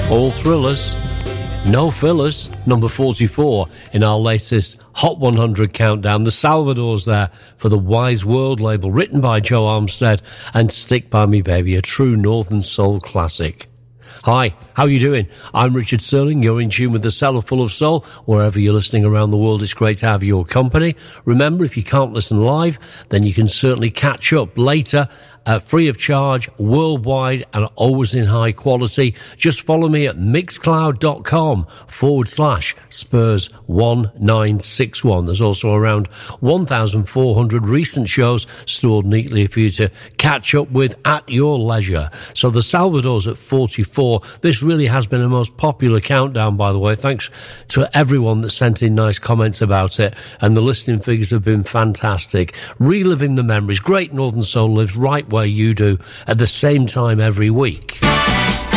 All thrillers, no fillers. Number 44 in our latest Hot 100 countdown. The Salvadors there for the Wise World label, written by Joe Armstead, and Stick By Me Baby, a true Northern Soul classic. Hi, how are you doing? I'm Richard Serling. You're in tune with The Cellar Full of Soul. Wherever you're listening around the world, it's great to have your company. Remember, if you can't listen live, then you can certainly catch up later, free of charge, worldwide, and always in high quality. Just follow me at mixcloud.com/Spurs1961. There's also around 1,400 recent shows stored neatly for you to catch up with at your leisure. So the Salvadors at 44. This really has been a most popular countdown, by the way. Thanks to everyone that sent in nice comments about it, and the listening figures have been fantastic. Reliving the memories. Great Northern Soul lives right where you do at the same time every week.